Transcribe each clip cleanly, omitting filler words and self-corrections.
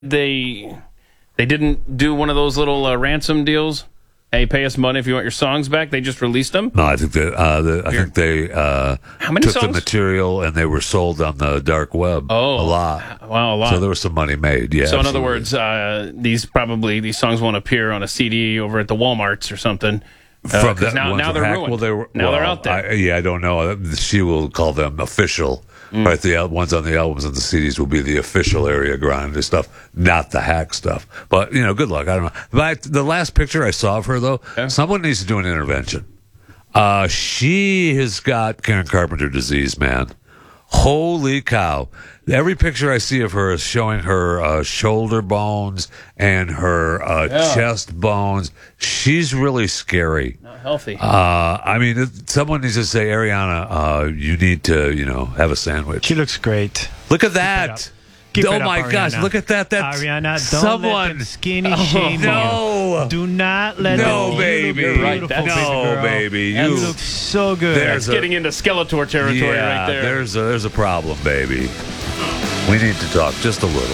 they didn't do one of those little ransom deals? Hey, pay us money if you want your songs back. They just released them. No, I think they How many took songs? the material and they were sold on the dark web. Oh, a lot. Wow, a lot. So there was some money made. Yeah. So in absolutely. other words, these songs won't appear on a CD over at the WalMarts or something. From that now they're ruined. They're out there. I don't know. She will call them official. Right, the ones on the albums and the CDs will be the official Area Grande stuff, not the hack stuff. But good luck. I don't know. But the last picture I saw of her, though, someone needs to do an intervention. She has got Karen Carpenter disease, man. Holy cow! Every picture I see of her is showing her shoulder bones and her chest bones. She's really scary. Not healthy. Someone needs to say, Ariana, you need to, have a sandwich. She looks great. Look at that. Oh my gosh, look at that. That's Ariana, don't someone. let them skinny shame no. you. Do not let No, them. baby. You look Right, beautiful, No, baby. baby. You look so good. That's getting into Skeletor territory right there. There's a problem, baby. We need to talk just a little.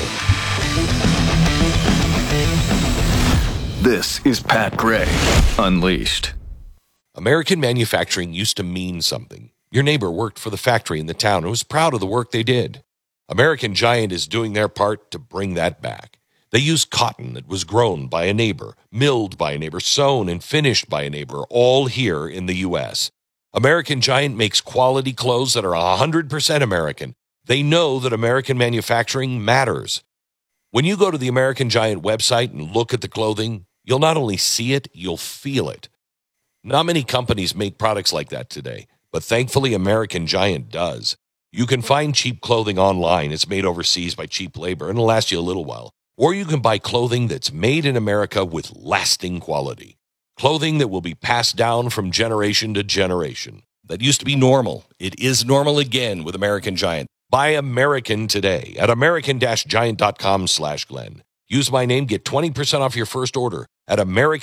This is Pat Gray Unleashed. American manufacturing used to mean something. Your neighbor worked for the factory in the town and was proud of the work they did. American Giant is doing their part to bring that back. They use cotton that was grown by a neighbor, milled by a neighbor, sewn and finished by a neighbor, all here in the U.S. American Giant makes quality clothes that are 100% American. They know that American manufacturing matters. When you go to the American Giant website and look at the clothing, you'll not only see it, you'll feel it. Not many companies make products like that today, but thankfully American Giant does. You can find cheap clothing online. It's made overseas by cheap labor, and it'll last you a little while. Or you can buy clothing that's made in America with lasting quality. Clothing that will be passed down from generation to generation. That used to be normal. It is normal again with American Giant. Buy American today at american-giant.com/Glenn. Use my name, get 20% off your first order at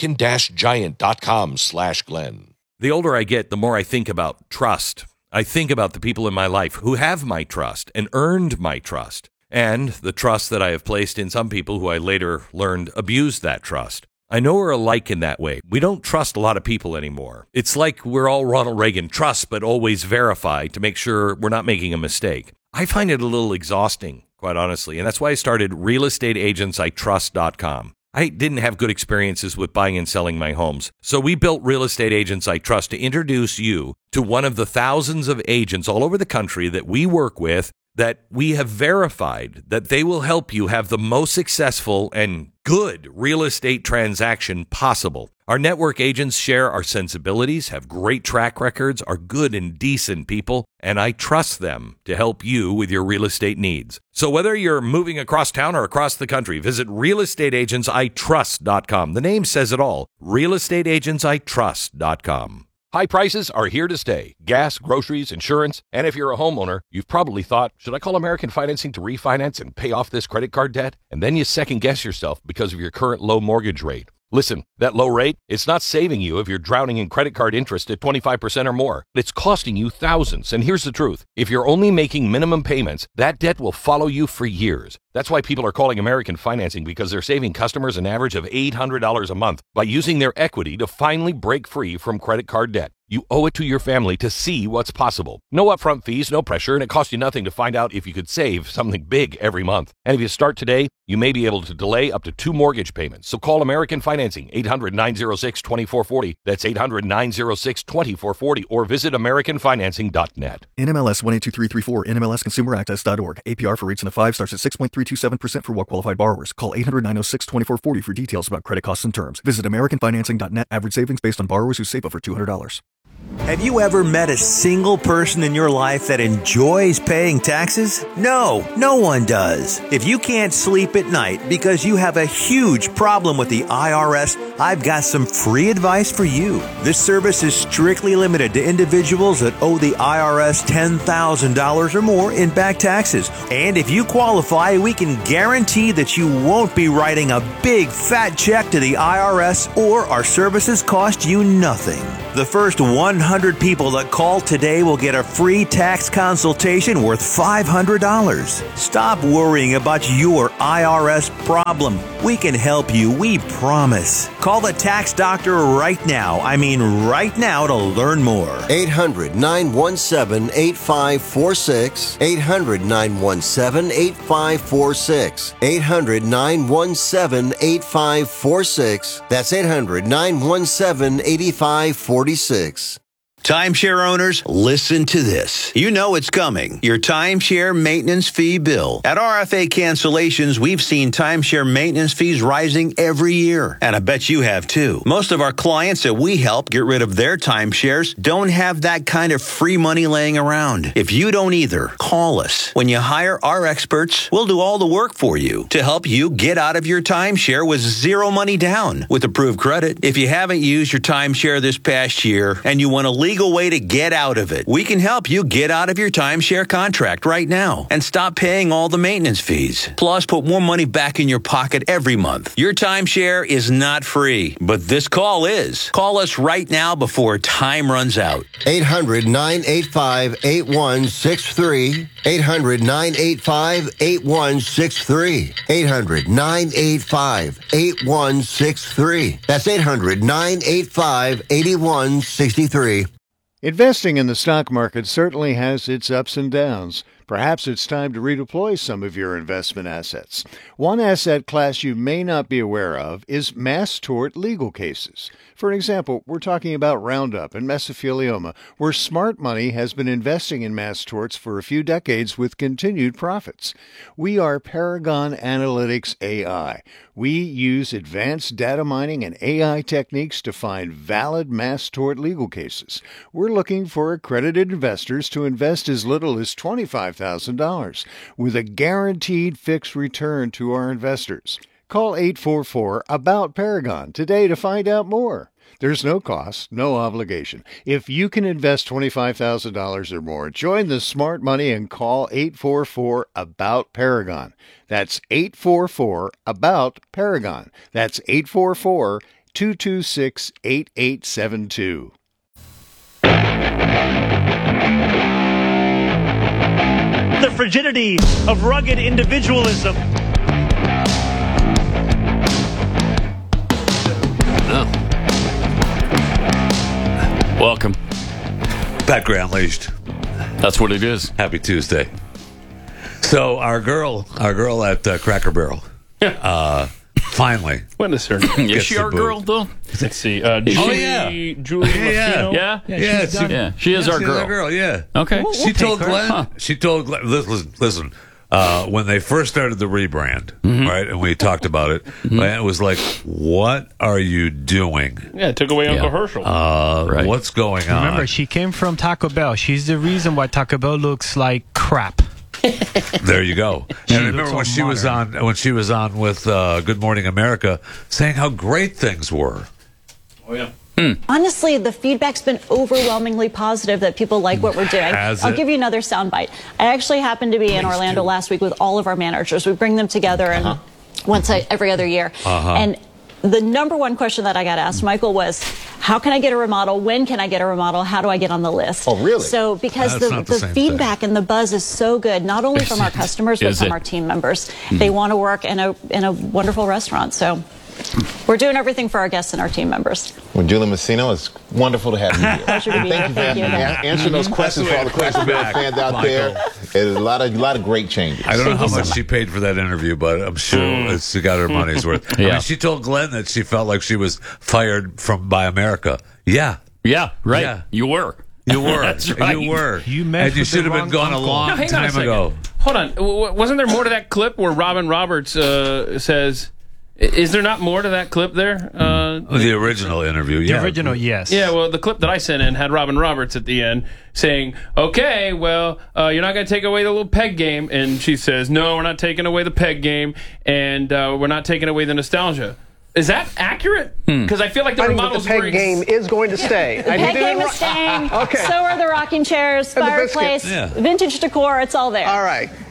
american-giant.com/Glenn. The older I get, the more I think about trust. I think about the people in my life who have my trust and earned my trust, and the trust that I have placed in some people who I later learned abused that trust. I know we're alike in that way. We don't trust a lot of people anymore. It's like we're all Ronald Reagan, trust but always verify to make sure we're not making a mistake. I find it a little exhausting, quite honestly, and that's why I started realestateagentsitrust.com. I didn't have good experiences with buying and selling my homes, so we built Real Estate Agents I Trust to introduce you to one of the thousands of agents all over the country that we work with that we have verified that they will help you have the most successful and good real estate transaction possible. Our network agents share our sensibilities, have great track records, are good and decent people, and I trust them to help you with your real estate needs. So whether you're moving across town or across the country, visit realestateagentsitrust.com. The name says it all, realestateagentsitrust.com. High prices are here to stay. Gas, groceries, insurance, and if you're a homeowner, you've probably thought, should I call American Financing to refinance and pay off this credit card debt? And then you second guess yourself because of your current low mortgage rate. Listen, that low rate, it's not saving you if you're drowning in credit card interest at 25% or more. It's costing you thousands. And here's the truth. If you're only making minimum payments, that debt will follow you for years. That's why people are calling American Financing, because they're saving customers an average of $800 a month by using their equity to finally break free from credit card debt. You owe it to your family to see what's possible. No upfront fees, no pressure, and it costs you nothing to find out if you could save something big every month. And if you start today, you may be able to delay up to 2 mortgage payments. So call American Financing, 800-906-2440. That's 800-906-2440, or visit AmericanFinancing.net. NMLS 182334, NMLSConsumerAccess.org. APR for rates in the 5 starts at 6.327% for well-qualified borrowers. Call 800-906-2440 for details about credit costs and terms. Visit AmericanFinancing.net. Average savings based on borrowers who save over $200. Have you ever met a single person in your life that enjoys paying taxes? No, no one does. If you can't sleep at night because you have a huge problem with the IRS, I've got some free advice for you. This service is strictly limited to individuals that owe the IRS $10,000 or more in back taxes. And if you qualify, we can guarantee that you won't be writing a big fat check to the IRS, or our services cost you nothing. The first 100 100 people that call today will get a free tax consultation worth $500. Stop worrying about your IRS problem. We can help you, we promise. Call the tax doctor right now. I mean right now to learn more. 800-917-8546. 800-917-8546. 800-917-8546. That's 800-917-8546. Timeshare owners, listen to this. You know it's coming. Your timeshare maintenance fee bill. At RFA Cancellations, we've seen timeshare maintenance fees rising every year. And I bet you have too. Most of our clients that we help get rid of their timeshares don't have that kind of free money laying around. If you don't either, call us. When you hire our experts, we'll do all the work for you to help you get out of your timeshare with zero money down with approved credit. If you haven't used your timeshare this past year and you want a legal way to get out of it, we can help you get out of your timeshare contract right now and stop paying all the maintenance fees. Plus, put more money back in your pocket every month. Your timeshare is not free, but this call is. Call us right now before time runs out. 800-985-8163. 800-985-8163. 800-985-8163. That's 800-985-8163. Investing in the stock market certainly has its ups and downs. Perhaps it's time to redeploy some of your investment assets. One asset class you may not be aware of is mass tort legal cases. For example, we're talking about Roundup and mesothelioma, where smart money has been investing in mass torts for a few decades with continued profits. We are Paragon Analytics AI. We use advanced data mining and AI techniques to find valid mass tort legal cases. We're looking for accredited investors to invest as little as $25,000 with a guaranteed fixed return to our investors. Call 844-ABOUT-PARAGON today to find out more. There's no cost, no obligation. If you can invest $25,000 or more, join the smart money and call 844-ABOUT-PARAGON. That's 844-ABOUT-PARAGON. That's 844-226-8872. The frigidity of rugged individualism. Welcome. Pat Gray Unleashed. That's what it is. Happy Tuesday. So our girl at Cracker Barrel, finally. What is her name? Is she our girl, though? Let's see. Julie Mastino? Yeah, she is our girl. Yeah. Okay. She told Glenn. Listen. When they first started the rebrand, right, and we talked about it, it was like, "What are you doing?" Yeah, it took away Uncle Herschel. Right. What's going on? Remember, she came from Taco Bell. She's the reason why Taco Bell looks like crap. There you go. And remember when she was on with Good Morning America, saying how great things were. Oh yeah. Honestly, the feedback's been overwhelmingly positive that people like what we're doing. I'll give you another soundbite. I actually happened to be in Orlando last week with all of our managers. We bring them together and every other year. And the number one question that I got asked, Michael, was, how can I get a remodel? When can I get a remodel? How do I get on the list? Oh, really? So because the feedback and the buzz is so good, not only from our customers, but from our team members. They want to work in a wonderful restaurant. So we're doing everything for our guests and our team members. Well, Julie Mastino, it's wonderful to have you here. Pleasure to be here. Thank you for answering those questions for all the Cracker Barrel fans out there. There's a lot of great changes. I don't know how much she paid for that interview, but I'm sure she got her money's worth. I mean, she told Glenn that she felt like she was fired by America. Yeah, right. Yeah. You were. That's right. You were. And you should have been gone a long time ago. Hold on. Wasn't there more to that clip where Robin Roberts says? Is there not more to that clip there? The original interview, The original, yes. Yeah, well, the clip that I sent in had Robin Roberts at the end saying, okay, well, you're not going to take away the little peg game. And she says, no, we're not taking away the peg game, and we're not taking away the nostalgia. Is that accurate? Because I feel like the remodels the peg game is going to stay. The peg game is staying. Okay. So are the rocking chairs, fireplace, vintage decor. It's all there. All right.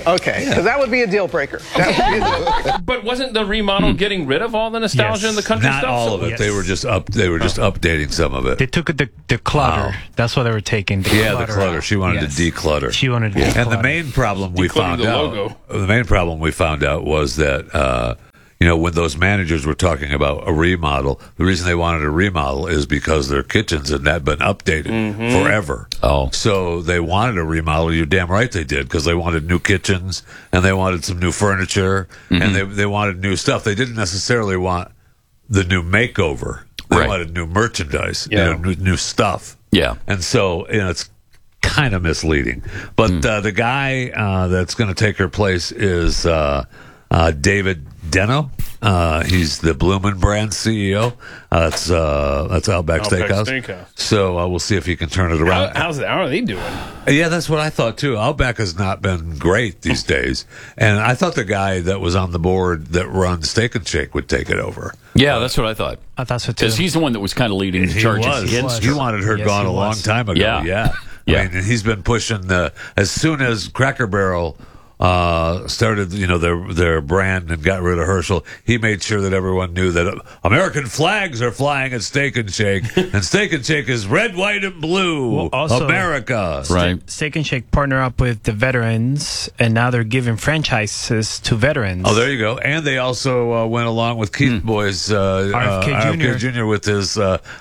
Okay, because that would be a deal breaker. That would be a deal breaker. But wasn't the remodel getting rid of all the nostalgia in the country Not stuff? all of it. Yes. They were just updating some of it. They took the clutter. That's what they were taking. The Yeah, the clutter. She wanted Yes. to declutter. She wanted to declutter. And the main problem we Decluttering found the out. logo. The main problem we found out was that when those managers were talking about a remodel, the reason they wanted a remodel is because their kitchens had not been updated forever. Oh. So they wanted a remodel. You're damn right they did, because they wanted new kitchens and they wanted some new furniture and they wanted new stuff. They didn't necessarily want the new makeover. They Right. wanted new merchandise, Yeah. new stuff. Yeah. And so, it's kind of misleading. But the guy that's going to take her place is David Deno. He's the Bloomin' Brand CEO. That's Outback Steakhouse. So we'll see if he can turn it around. How are they doing? Yeah, that's what I thought too. Outback has not been great these days, and I thought the guy that was on the board that runs Steak and Shake would take it over. Yeah, that's what I thought. I thought so too. Because he's the one that was kind of leading the charges against He her. wanted her Yes, gone he a long was. time ago. Yeah. I mean, he's been pushing as soon as Cracker Barrel started, their brand and got rid of Herschel. He made sure that everyone knew that American flags are flying at Steak and Shake, and Steak and Shake is red, white, and blue. Well, also, America, Right. Steak and Shake partner up with the veterans, and now they're giving franchises to veterans. Oh, there you go. And they also went along with Keith Boy's RFK Jr. with his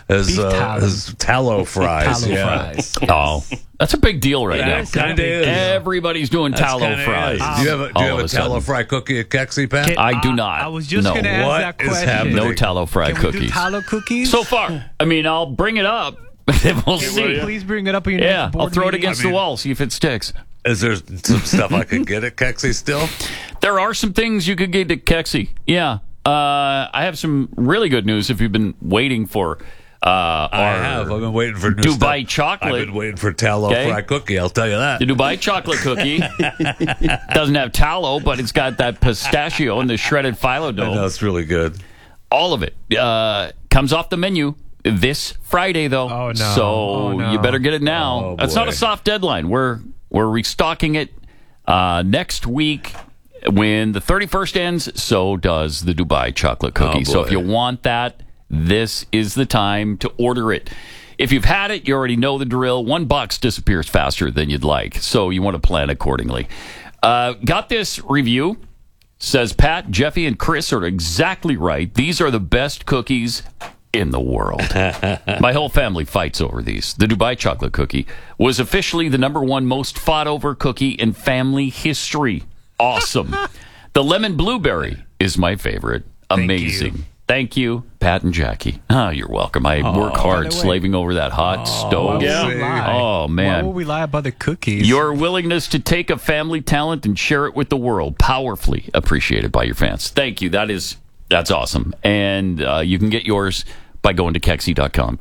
tallow fries. Tallow yeah. fries. Oh, that's a big deal right now. That kinda is. Everybody's doing tallow Kinda fries. is. Do you have a all of a tallow sudden. fry cookie at Kexi, Pat? I do not. I was just No. going to ask What that is question. happening? No tallow fried Can we do cookies. tallow cookies? So far, I mean, I'll bring it up. We'll see. Please bring it up in your Yeah, next board I'll throw it meeting. against the wall, see if it sticks. Is there some stuff I could get at Kexi still? There are some things you could get at Kexi. Yeah. I have some really good news if you've been waiting for I've been waiting for new Dubai stuff. chocolate. I've been waiting for tallow Okay. fry cookie, I'll tell you that. The Dubai chocolate cookie doesn't have tallow, but it's got that pistachio and the shredded phyllo dough. No, it's really good. All of it comes off the menu this Friday, though. Oh, no. So Oh, no. you better get it now. Oh, That's not boy. a soft deadline. We're restocking it next week. When the 31st ends, so does the Dubai chocolate cookie. Oh, So if boy. you want that, this is the time to order it. If you've had it, you already know the drill. $1 disappears faster than you'd like, so you want to plan accordingly. Got this review. Says Pat, Jeffy, and Chris are exactly right. These are the best cookies in the world. My whole family fights over these. The Dubai chocolate cookie was officially the #1 most fought over cookie in family history. Awesome. The lemon blueberry is my favorite. Amazing. Thank you, Pat and Jackie. Oh, you're welcome. I work hard slaving over that hot stove. Oh, man. Why would we lie about the cookies? Your willingness to take a family talent and share it with the world, powerfully appreciated by your fans. Thank you. That's awesome. And you can get yours by going to Kexi.com.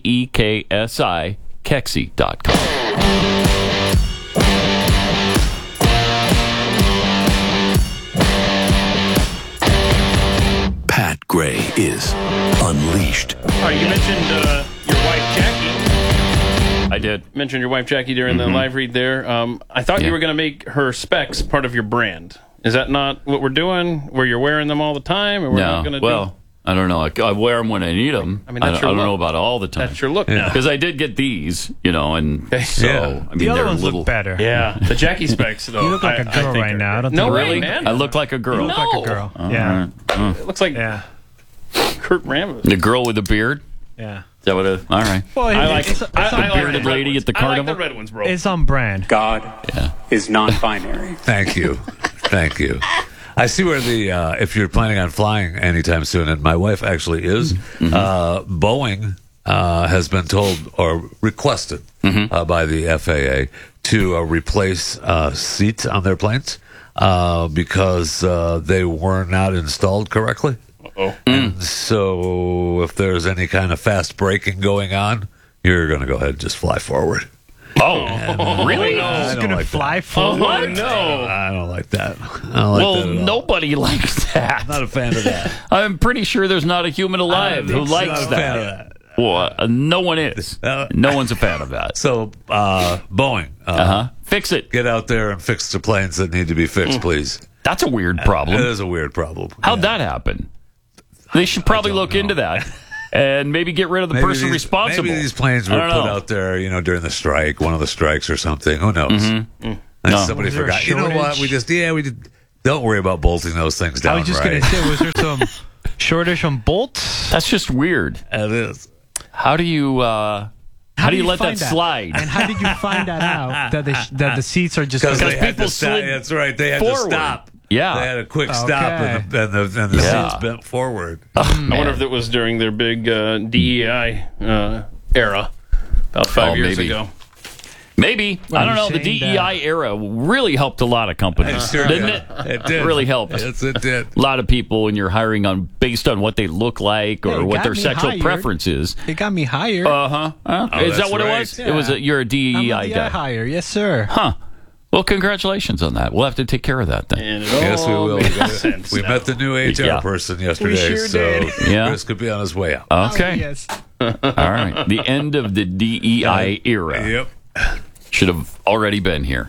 Keki, Kexi.com. Pat Gray is Unleashed. All right, you mentioned your wife, Jackie. I did. Mentioned your wife, Jackie, during the live read there. I thought you were going to make her specs part of your brand. Is that not what we're doing, where you're wearing them all the time? Or we're not gonna well, I don't know. I wear them when I need them. I mean, I that's don't your know look. about all the time. That's your look now. Because I did get these, and so, Yeah. I mean, the other they're ones little. look better. Yeah, the Jackie specs, though. You look like a I girl think right are now. I good. don't No think way, Really? man. I look like a girl. You look like a girl. Yeah. It looks like Yeah. Kurt Rambis. The girl with the beard? Yeah. Is that what all right. Well, I like it's, I it's, like on, bearded the red lady ones. at the I like carnival? the red ones, bro. it's on brand. God is non-binary. Thank you. Thank you. I see where if you're planning on flying anytime soon, and my wife actually is, Boeing has been told or requested by the FAA to replace seats on their planes because they were not installed correctly. And so if there's any kind of fast braking going on, you're going to go ahead and just fly forward. Oh, really? It's going to fly forward. Oh, no. I don't like that. I don't like Well, that at all. nobody likes that. I'm not a fan of that. I'm pretty sure there's not a human alive who likes Not a fan of that. Well, no one is. No one's a fan of that. So, Boeing. Fix it. Get out there and fix the planes that need to be fixed, please. That's a weird problem. It is a weird problem. How'd that happen? They should probably look into that and maybe get rid of the person responsible. Maybe these planes were put out there, during the strike, one of the strikes or something. Who knows? And somebody forgot. You know what? We did. Don't worry about bolting those things down. I was just going to say, was there some shortage on bolts? That's just weird. It is. How do you let that slide? And how did you find that out that the seats are just because people slid? That's right. They had to stop. Yeah, they had a quick stop, and the seats bent forward. I wonder if it was during their big DEI era about 5 years ago. Maybe. I don't know. The DEI era really helped a lot of companies, didn't it? It did. It really helped. Yes, it did. A lot of people, when you're hiring based on what they look like or what their sexual preference is. It got me hired. Is that what it was? Yeah. It was. You're a DEI guy. Hire, yes, sir. Huh. Well, congratulations on that. We'll have to take care of that then. And yes, we will. We met the new HR person yesterday, so Chris could be on his way out. Okay. Yes. All right. The end of the DEI era. Yep. Should have already been here.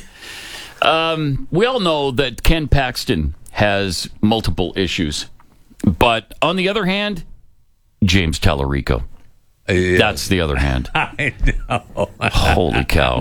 We all know that Ken Paxton has multiple issues. But on the other hand, James Tallarico. That's the other hand. I know. Holy cow.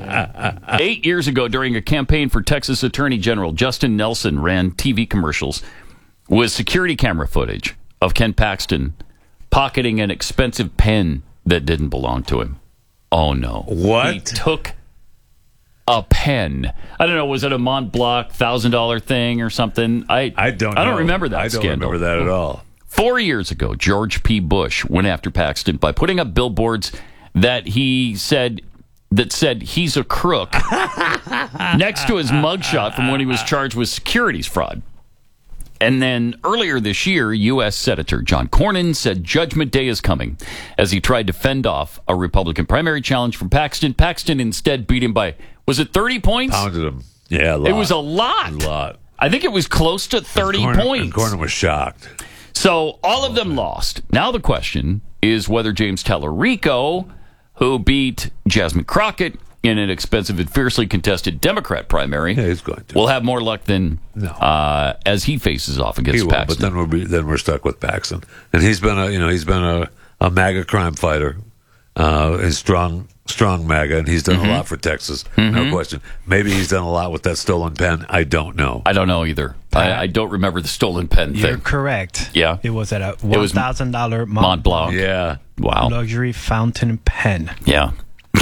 8 years ago, during a campaign for Texas Attorney General, Justin Nelson ran TV commercials with security camera footage of Ken Paxton pocketing an expensive pen that didn't belong to him. Oh, no. What? He took a pen. I don't know, was it a Mont Blanc $1,000 thing or something? I don't remember that scandal. I don't remember that at all. 4 years ago, George P. Bush went after Paxton by putting up billboards that said he's a crook next to his mugshot from when he was charged with securities fraud. And then earlier this year, U.S. Senator John Cornyn said Judgment Day is coming as he tried to fend off a Republican primary challenge from Paxton. Paxton instead beat him by, was it 30 points? Pounded him. Yeah, a lot. It was a lot. A lot. I think it was close to 30 points. And Cornyn was shocked. So all of them lost. Now the question is whether James Tallarico, who beat Jasmine Crockett in an expensive and fiercely contested Democrat primary, he's going to. will have more luck than as he faces off against Paxton. But then we're stuck with Paxton, and he's been a MAGA crime fighter, a strong MAGA, and he's done a lot for Texas, no question. Maybe he's done a lot with that stolen pen. I don't know. I don't know either. I don't remember the stolen pen thing. You're correct. Yeah, it was at a $1,000 Mont Blanc. Yeah, wow, luxury fountain pen. Yeah.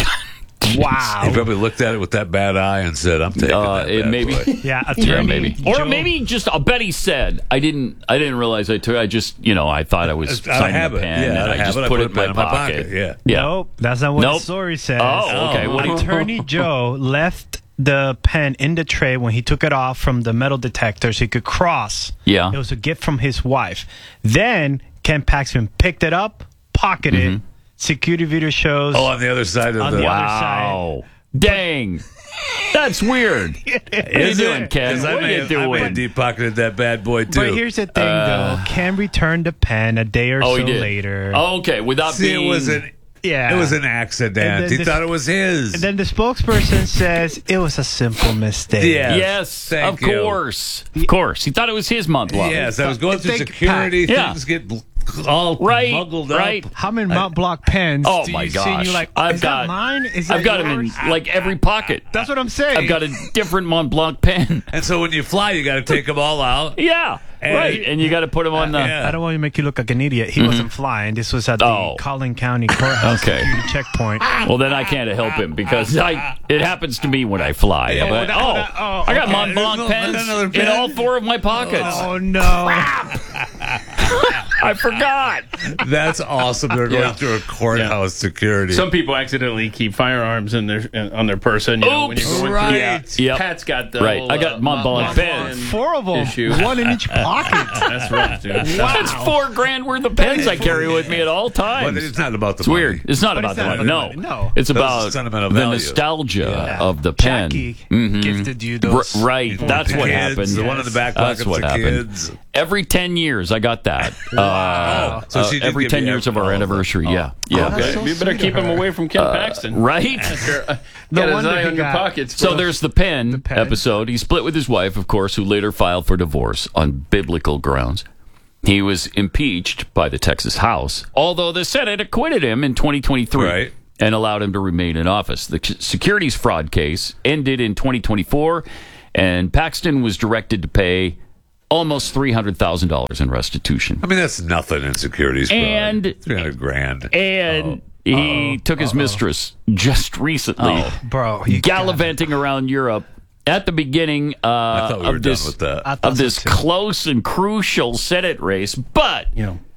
Wow. He probably looked at it with that bad eye and said, I'm taking that bad maybe. boy. Yeah, attorney. Maybe. Or maybe just, I'll bet he said, I didn't realize I took, I thought I was signing a pen and I just put it in my pocket. Yeah. Nope, that's not what the story says. Oh, okay. Attorney Joe left the pen in the tray when he took it off from the metal detector so he could cross. Yeah. It was a gift from his wife. Then Ken Paxton picked it up, pocketed it. Security video shows. Oh, on the other side of the... Wow. Dang. That's weird. What are you doing, Ken? What are you doing? I may have deep-pocketed that bad boy, too. But here's the thing, though. Ken returned the pen a day or so later. Oh, okay, without being... It was an accident. He thought it was his. And then the spokesperson says it was a simple mistake. Yes, of course. Of course. He thought it was his Mont Blanc. Yes, I was going through security. Things get all muggled up. How many Mont Blanc pens do you see and you're like, is that mine? I've got them in like every pocket. That's what I'm saying. I've got a different Mont Blanc pen. And so when you fly, you got to take them all out. Yeah. Right, and you got to put them on the... I don't want to make you look like an idiot. He wasn't flying. This was at the Collin County Courthouse security checkpoint. Well, then I can't help him because it happens to me when I fly. Yeah, but, I got Mont Blanc pens in all four of my pockets. Oh, no. Crap. I forgot. That's awesome. They're going through a courthouse security. Some people accidentally keep firearms on their person. When you're going through. Pat's got the whole, I got Mont Blanc pens. 4 of them. Issue. One in each pocket. That's rough, dude. Wow. That's $4,000 worth of pens I carry with me at all times. But it's not about the It's money. weird. It's not about the money. No. It's about the nostalgia of the pen. Jackie gifted you those. Right. That's what happened. The one in the back pocket That's what happened. Kids. Every 10 years, I got that. Wow. So she did every give 10 you years of our anniversary, yeah. Okay. So you better keep him away from Ken Paxton. Right? Get his eye on your pockets. So there's the Penn episode. He split with his wife, of course, who later filed for divorce on biblical grounds. He was impeached by the Texas House, although the Senate acquitted him in 2023 and allowed him to remain in office. The securities fraud case ended in 2024, and Paxton was directed to pay almost $300,000 in restitution. I mean, that's nothing in securities fraud. And $300,000. And he took his mistress just recently, gallivanting around Europe at the beginning of this close and crucial Senate race. But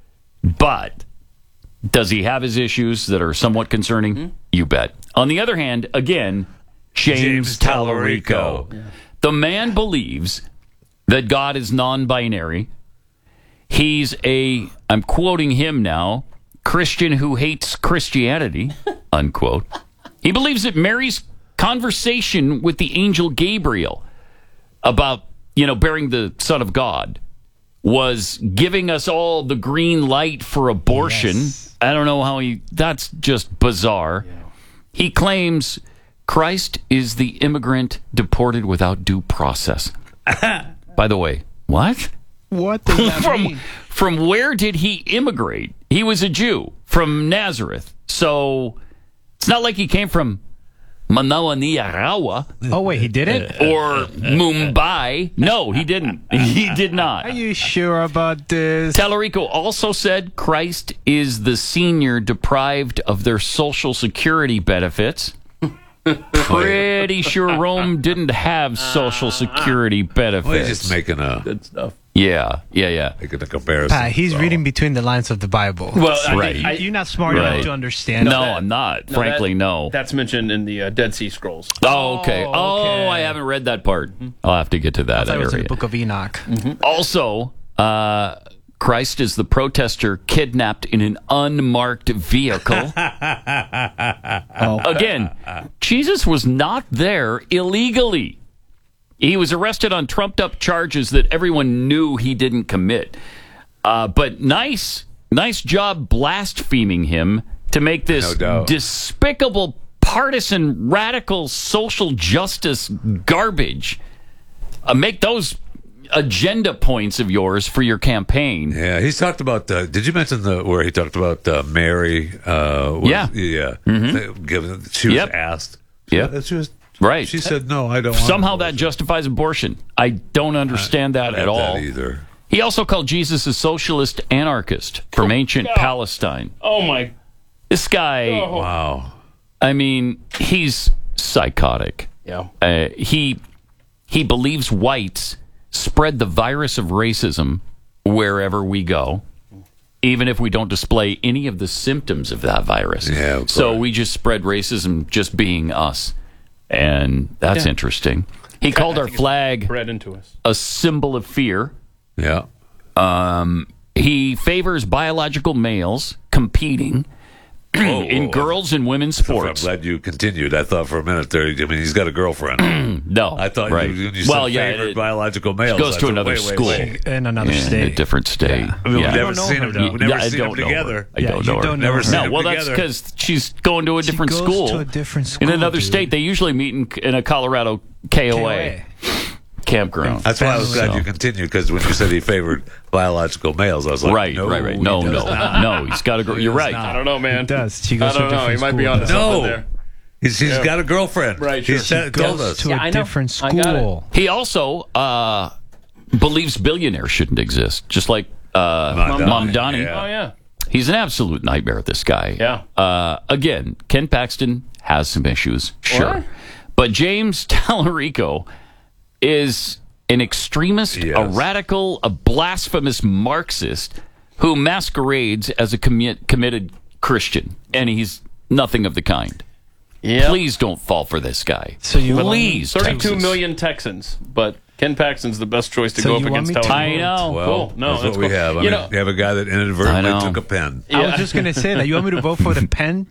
does he have his issues that are somewhat concerning? Mm-hmm. You bet. On the other hand, again, James Tallarico. Yeah. The man believes that God is non-binary. He's I'm quoting him now, Christian who hates Christianity, unquote. He believes that Mary's conversation with the angel Gabriel about, bearing the Son of God was giving us all the green light for abortion. Yes. I don't know how that's just bizarre. Yeah. He claims Christ is the immigrant deported without due process. By the way, what? What does that mean? From where did he immigrate? He was a Jew from Nazareth. So it's not like he came from Manawa Niarawa. Oh, wait, he didn't? Or Mumbai. No, he didn't. He did not. Are you sure about this? Tallarico also said Christ is the senior deprived of their Social Security benefits. Pretty sure Rome didn't have Social Security benefits. Well, he's just making good stuff. Yeah. Making a comparison. He's reading between the lines of the Bible. Well, you're not smart enough to understand. No, I'm not. Frankly, no. That's mentioned in the Dead Sea Scrolls. Oh, okay. Oh, I haven't read that part. I'll have to get to that. I thought it was in the Book of Enoch. Mm-hmm. Also, Christ is the protester kidnapped in an unmarked vehicle. Again, Jesus was not there illegally. He was arrested on trumped-up charges that everyone knew he didn't commit. But nice job blaspheming him to make this despicable, partisan, radical, social justice garbage. Make those agenda points of yours for your campaign. Yeah, he's talked about. Did you mention where he talked about Mary? Yeah. Mm-hmm. She was asked. Yeah, she was. Right. She said, no, I don't want Somehow that justifies abortion. I don't understand that at all. Either. He also called Jesus a socialist anarchist from ancient Palestine. Oh, my. This guy. Oh. Wow. I mean, he's psychotic. Yeah. He believes whites spread the virus of racism wherever we go, even if we don't display any of the symptoms of that virus. Yeah, so we just spread racism just being us. And that's interesting. He called our flag bred into us. A symbol of fear. Yeah. He favors biological males competing in girls and women's sports. I'm glad you continued. I thought for a minute there, I mean, he's got a girlfriend. No. I thought you said favored biological males. Goes to another school. In another state. A different state. Yeah. I mean, we've never seen them. We've never seen them together. I don't know her. Never seen them well, that's because she's going to a different school. To a different school. In another state. They usually meet in a Colorado KOA. Campground. That's why I was glad you continued, because when you said he favored biological males, I was like, right. No, he's got a girl. You're right. I don't know, man. He does. She goes I don't know. He might be on something there. He's got a girlfriend. Right. Sure. He told us. To a different school. He also believes billionaires shouldn't exist, just like Mamdani. Oh, yeah. He's an absolute nightmare, this guy. Yeah. Again, Ken Paxton has some issues, sure. What? But James Tallarico is an extremist, a radical, a blasphemous Marxist who masquerades as a committed Christian, and he's nothing of the kind. Yep. Please don't fall for this guy. So you Please, 32 million Texans, but Ken Paxton's the best choice to go up against Tallarico. I know. Well, cool. No, that's what we have. I mean, you have a guy that inadvertently took a pen. I was just going to say that. You want me to vote for the pen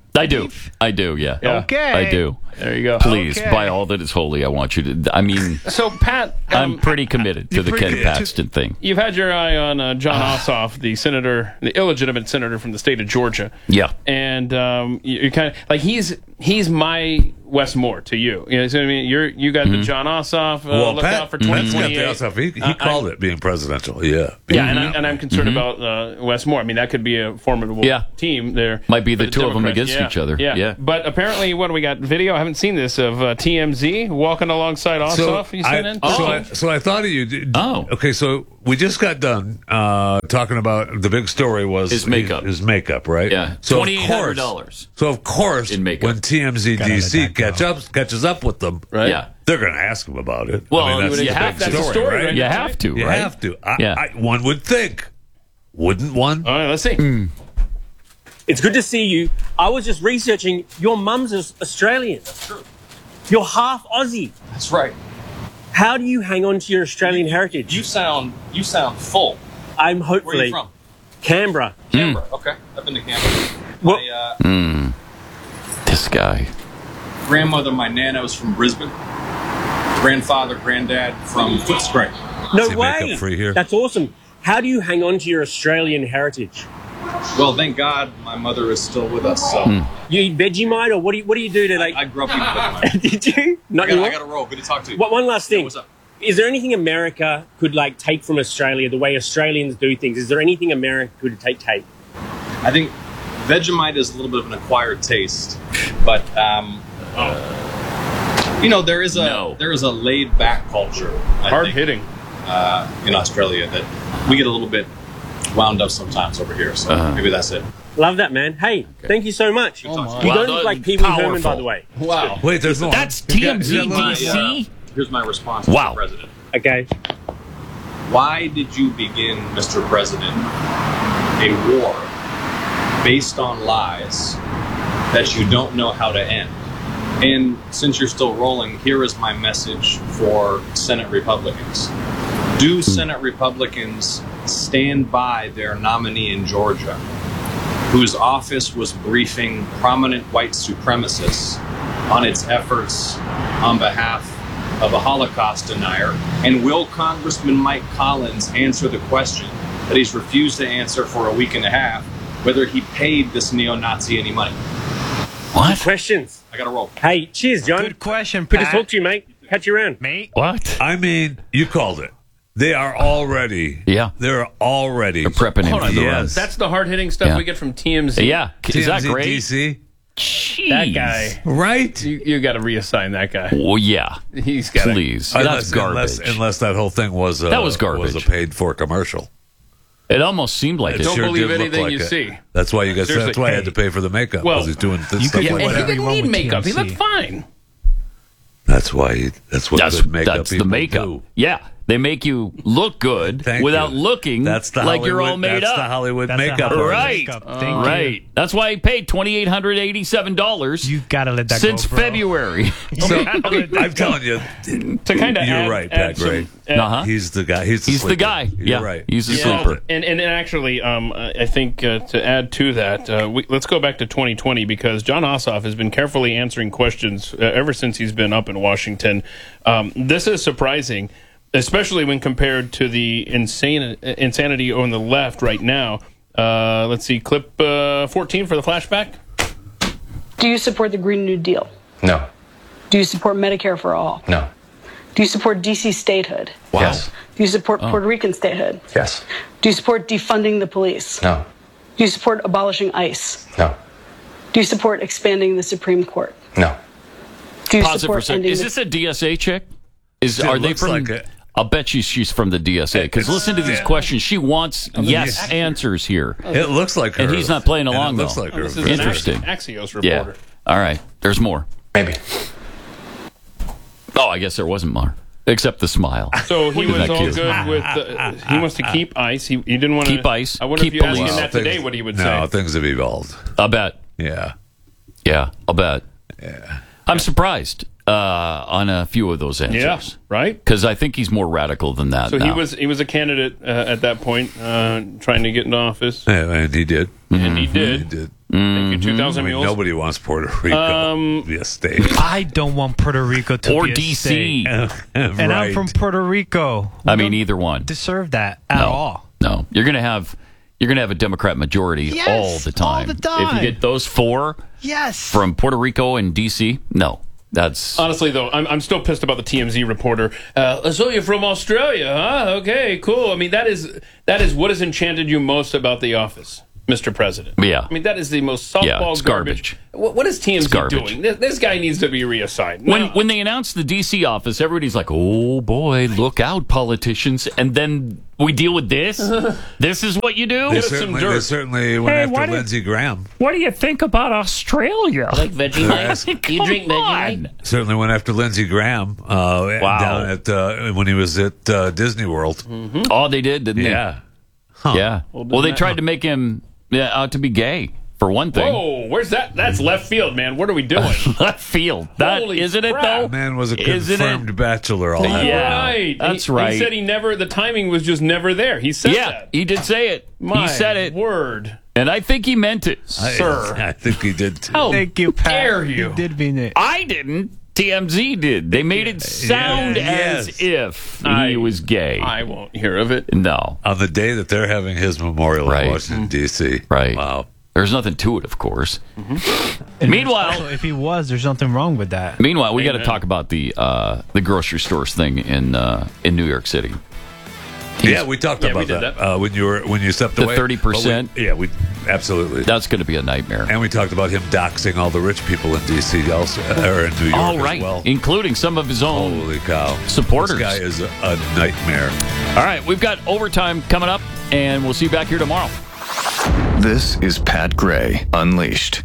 I do. Yeah. Okay. I do. There you go. Please, Okay. by all that is holy, I want you to. I mean, So, Pat, I'm pretty committed to the Ken Paxton thing. you've had your eye on John Ossoff, the senator, the illegitimate senator from the state of Georgia. Yeah. And you're kind of like he's my Wes Moore to you. You know what I mean? You got the John Ossoff. Look out for Pat's got 2028. the Ossoff. He called it being presidential. Yeah. Yeah, and I'm concerned about Wes Moore. I mean, that could be a formidable team there. Might be for the two of them Democrats. against each other. Yeah. But apparently, what do we got? Video? I haven't seen this of TMZ walking alongside Ossoff. You sent in? So I thought of you. Okay, so we just got done talking about the big story was His makeup. His makeup, right? Yeah. So $2,800. So of course, in makeup. when TMZ DC catches up with them, Right. Yeah. they're going to ask him about it. Well, I mean, you have to. that's the story, right? You have to, You right? have to. Yeah. One would think, wouldn't one? All right, let's see. It's good to see you. I was just researching. Your mum's Australian. That's true. You're half Aussie. That's right. How do you hang on to your Australian heritage? You sound full. I'm hopefully. Where are you from? Canberra. Canberra. Okay, I've been to Canberra. What? My This guy. grandmother, my nana, was from Brisbane. Grandfather, granddad from Footscray. No Is he way. makeup free here? That's awesome. How do you hang on to your Australian heritage? Well, thank God my mother is still with us. So You eat Vegemite, or what do you do to like? I grew up eating Vegemite. Did you? Not I anymore? got to roll. Good to talk to you. One last thing. What's up? Is there anything America could like take from Australia, the way Australians do things? Is there anything America could take? I think Vegemite is a little bit of an acquired taste, but there is a laid back culture. Hard hitting. In Australia that we get a little bit wound up sometimes over here. So maybe that's it. Love that, man. Hey, thank you so much. You don't look like Pee Wee Herman, by the way. Wow. Wait, there's no. That's TMZ DC? Here's my response, Wow. Mr. President. Okay. Why did you begin, Mr. President, a war based on lies that you don't know how to end? And since you're still rolling, here is my message for Senate Republicans. Do Senate Republicans stand by their nominee in Georgia, whose office was briefing prominent white supremacists on its efforts on behalf of a Holocaust denier? And will Congressman Mike Collins answer the question that he's refused to answer for a week and a half, whether he paid this neo-Nazi any money? What? Good questions. I got to roll. Hey, cheers, John. Good question, Good to Pat. talk to you, mate. Catch you around. Mate. What? I mean, you called it. They are already. Yeah. They're already. They're prepping him Hold for on. the Yes. That's the hard hitting stuff Yeah. we get from TMZ. Yeah. Is that TMZ great? DC. Jeez. That guy. Right? You got to reassign that guy. Well, yeah. He's got Please. That's garbage. Unless that whole thing was That was garbage. Was a paid for commercial. It almost seemed like it. Don't sure believe did look anything like you it. see. That's why you guys. Seriously. That's why I had to pay for the makeup. Well, because he's doing you stuff could like do And that. he didn't wrong need with makeup. He TMZ. looked fine. That's why. That's what good makeup That's people the makeup. do. Yeah. They make you look good Thank without you. looking That's the like Hollywood, you're all made that's up. the Hollywood That's the makeup. Hollywood artist. Right. makeup. Thank Right. That's why he paid $2,887 You gotta let that since go, bro. February. So I'm telling you, To kind of you're right, Pat Gray. He's the guy. He's the He's the sleeper. guy. You're Yeah. right. He's a Yeah. sleeper. And actually, I think to add to that, let's go back to 2020 because John Ossoff has been carefully answering questions ever since he's been up in Washington. This is surprising, especially when compared to the insanity on the left right now. Let's see, clip 14 for the flashback. Do you support the Green New Deal? No. Do you support Medicare for all? No. Do you support DC statehood? Wow. Yes. Do you support Puerto Rican statehood? Yes. Do you support defunding the police? No. Do you support abolishing ICE? No. Do you support expanding the Supreme Court? No. Do you Pause it for a support second. ending Is the- this a DSA chick? It Are they looks from? like it. I'll bet she's from the DSA because listen to these questions. She wants yes Yeah. answers here. It looks like her. And he's not playing And along, it looks though. like her. This is Interesting. an Axios Yeah. reporter. All right. There's more. Maybe. Oh, I guess there wasn't more. Except the smile. So he Isn't was that all cute? good with. He wants to keep ICE. He didn't want to Keep ICE. I wonder Keep if you asked police. him that today, what he would No, say. things have evolved. I'll bet. Yeah. Yeah, I'll bet. Yeah. I'm surprised on a few of those answers. Yeah, right. Because I think he's more radical than that. So now. he was a candidate at that point, trying to get into office, Yeah, and he did. and he did. He did. Thank you, 2,000 mules. Nobody wants Puerto Rico to be a state. I don't want Puerto Rico to or be a DC. state. And Right. I'm from Puerto Rico. I mean, either one. Deserve that at all. No, you're going to have a Democrat majority Yes, all the time. all the time. If you get those four from Puerto Rico and DC, no. That's honestly though, I'm still pissed about the TMZ reporter. So you're from Australia, huh? Okay, cool. I mean, that is what has enchanted you most about The Office, Mr. President. Yeah. I mean, that is the most softball it's garbage. What is TMZ doing? This guy needs to be reassigned. When they announced the DC office, everybody's like, "Oh boy, look out, politicians!" And then we deal with this. This is what you do. They certainly went after Lindsey Graham. What do you think about Australia? Like Vegemite? Do you drink Vegemite? Certainly went after Lindsey Graham down at when he was at Disney World. Oh, they did, didn't they? Yeah. Yeah. Well, they tried to make him out to be gay, for one thing. Whoa, where's that? That's left field, man. What are we doing? Left field. That Holy isn't crap. it though? Man was a confirmed bachelor all that. Yeah, right. that's He right. said the timing was just never there. He said that. He did say it. My he said it. Word. And I think he meant it. Sir. I think he did too. How Thank you, Pat. dare you? You did mean it. I didn't. TMZ did. They made it sound as if he was gay. I won't hear of it. No. On the day that they're having his memorial in Washington, D.C. Right. Wow. There's nothing to it, of course. And Meanwhile, also, if he was, there's nothing wrong with that. Meanwhile, we got to talk about the grocery stores thing in New York City. Yeah, we talked about that, when you stepped The away. 30%? Yeah, we absolutely. That's going to be a nightmare. And we talked about him doxing all the rich people in D.C. also, or in New York All right, as well. including some of his own Holy cow. supporters. This guy is a nightmare. All right, we've got overtime coming up, and we'll see you back here tomorrow. This is Pat Gray Unleashed.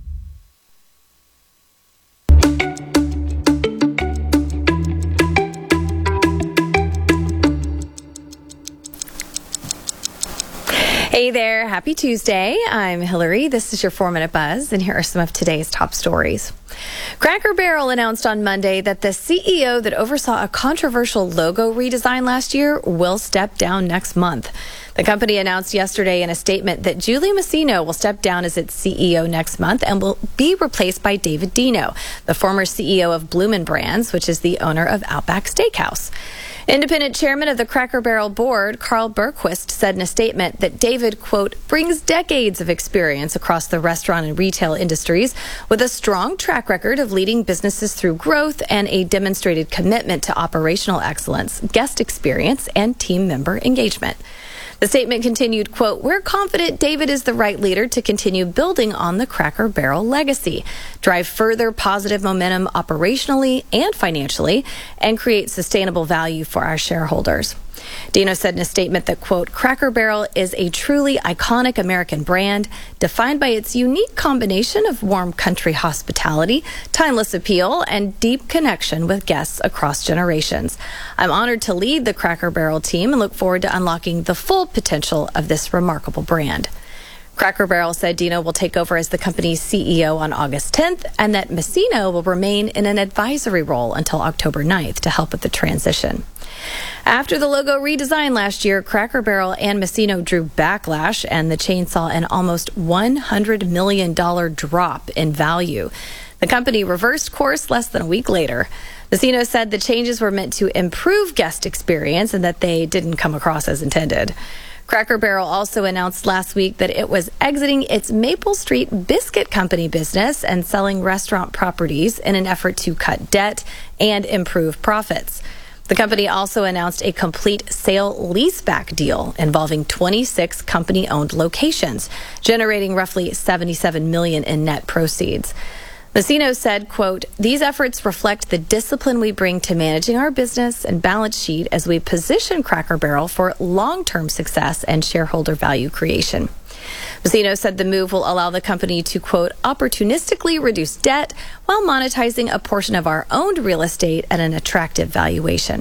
Hey there, happy Tuesday. I'm Hillary. This is your 4-Minute Buzz, and here are some of today's top stories. Cracker Barrel announced on Monday that the CEO that oversaw a controversial logo redesign last year will step down next month. The company announced yesterday in a statement that Julie Masino will step down as its CEO next month and will be replaced by David Deno, the former CEO of Bloomin' Brands, which is the owner of Outback Steakhouse. Independent chairman of the Cracker Barrel board, Carl Berquist, said in a statement that David, quote, brings decades of experience across the restaurant and retail industries with a strong track record of leading businesses through growth and a demonstrated commitment to operational excellence, guest experience, and team member engagement. The statement continued, quote, we're confident David is the right leader to continue building on the Cracker Barrel legacy, drive further positive momentum operationally and financially, and create sustainable value for our shareholders. Deno said in a statement that, quote, Cracker Barrel is a truly iconic American brand defined by its unique combination of warm country hospitality, timeless appeal, and deep connection with guests across generations. I'm honored to lead the Cracker Barrel team and look forward to unlocking the full potential of this remarkable brand. Cracker Barrel said Deno will take over as the company's CEO on August 10th and that Masino will remain in an advisory role until October 9th to help with the transition. After the logo redesign last year, Cracker Barrel and Masino drew backlash, and the chain saw an almost $100 million drop in value. The company reversed course less than a week later. Masino said the changes were meant to improve guest experience and that they didn't come across as intended. Cracker Barrel also announced last week that it was exiting its Maple Street Biscuit Company business and selling restaurant properties in an effort to cut debt and improve profits. The company also announced a complete sale-leaseback deal involving 26 company-owned locations, generating roughly $77 million in net proceeds. Masino said, quote, these efforts reflect the discipline we bring to managing our business and balance sheet as we position Cracker Barrel for long-term success and shareholder value creation. Masino said the move will allow the company to, quote, opportunistically reduce debt while monetizing a portion of our owned real estate at an attractive valuation.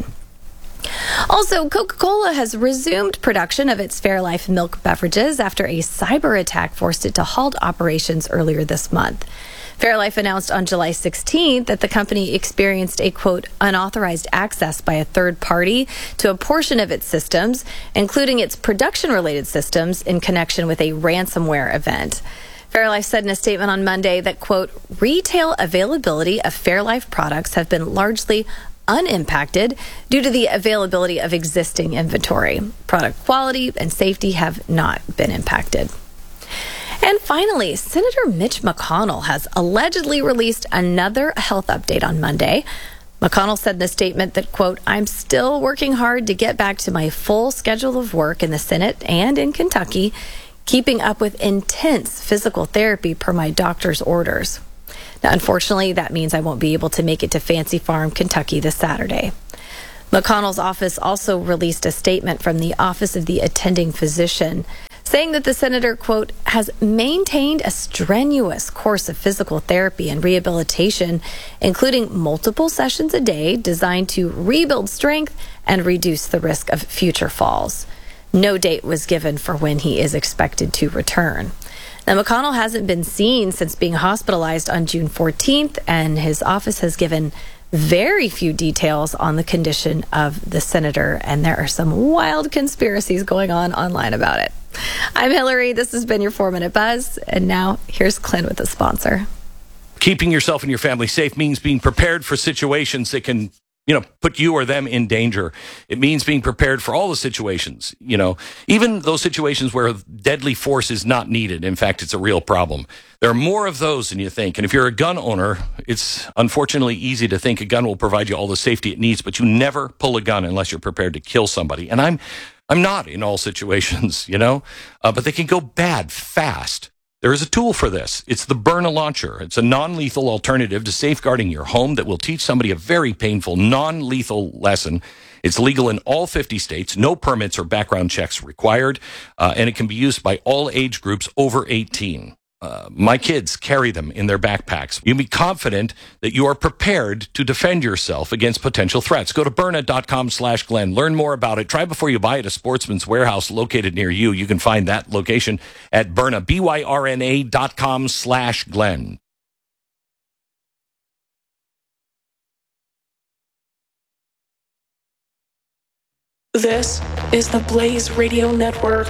Also, Coca-Cola has resumed production of its Fairlife milk beverages after a cyber attack forced it to halt operations earlier this month. Fairlife announced on July 16th that the company experienced a, quote, unauthorized access by a third party to a portion of its systems, including its production-related systems, in connection with a ransomware event. Fairlife said in a statement on Monday that, quote, retail availability of Fairlife products have been largely unimpacted due to the availability of existing inventory. Product quality and safety have not been impacted. And finally, Senator Mitch McConnell has allegedly released another health update on Monday. McConnell said in the statement that, quote, I'm still working hard to get back to my full schedule of work in the Senate and in Kentucky, keeping up with intense physical therapy per my doctor's orders. Now, unfortunately, that means I won't be able to make it to Fancy Farm, Kentucky this Saturday. McConnell's office also released a statement from the Office of the Attending Physician saying that the senator, quote, has maintained a strenuous course of physical therapy and rehabilitation, including multiple sessions a day designed to rebuild strength and reduce the risk of future falls. No date was given for when he is expected to return. Now, McConnell hasn't been seen since being hospitalized on June 14th, and his office has given very few details on the condition of the senator, and there are some wild conspiracies going on online about it. I'm Hillary. This has been your 4-Minute Buzz, and now here's Clint with the sponsor. Keeping yourself and your family safe means being prepared for situations that can, put you or them in danger. It means being prepared for all the situations, even those situations where deadly force is not needed. In fact, it's a real problem. There are more of those than you think. And if you're a gun owner, it's unfortunately easy to think a gun will provide you all the safety it needs, but you never pull a gun unless you're prepared to kill somebody. And I'm not in all situations, but they can go bad fast. There is a tool for this. It's the Byrna Launcher. It's a non-lethal alternative to safeguarding your home that will teach somebody a very painful, non-lethal lesson. It's legal in all 50 states, no permits or background checks required, and it can be used by all age groups over 18. My kids carry them in their backpacks. You can be confident that you are prepared to defend yourself against potential threats. Go to Byrna.com/Glenn. Learn more about it. Try before you buy at a Sportsman's Warehouse located near you. You can find that location at Byrna, BYRNA.com/Glenn. This is the Blaze Radio Network.